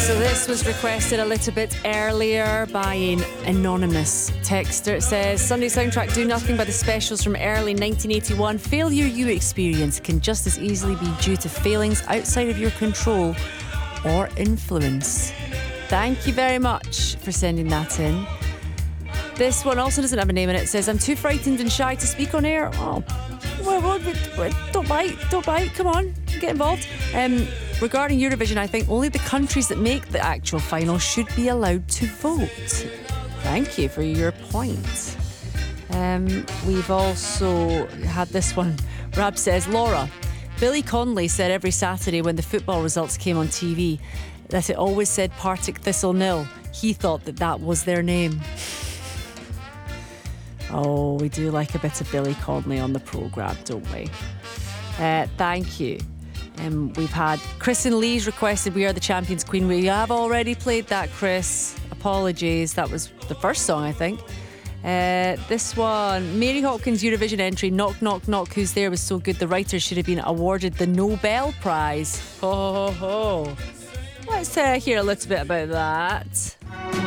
So this was requested a little bit earlier by an anonymous texter. It says, Sunday soundtrack Do Nothing by the Specials from early 1981. Failure you experience can just as easily be due to failings outside of your control or influence. Thank you very much for sending that in. This one also doesn't have a name in it. It says, I'm too frightened and shy to speak on air. Oh, well, don't bite. Come on, get involved. Regarding Eurovision, I think only the countries that make the actual final should be allowed to vote. Thank you for your point. We've also had this one. Rab says, Laura, Billy Connolly said every Saturday when the football results came on TV that it always said Partick Thistle 0. He thought that was their name. Oh, we do like a bit of Billy Connolly on the programme, don't we? Thank you. We've had Chris and Lee's requested We Are the Champions Queen. We have already played that, Chris. Apologies. That was the first song, I think. This one, Mary Hopkins' Eurovision entry, Knock, Knock, Knock, Who's There was so good the writers should have been awarded the Nobel Prize. Ho, ho, ho. Let's hear a little bit about that.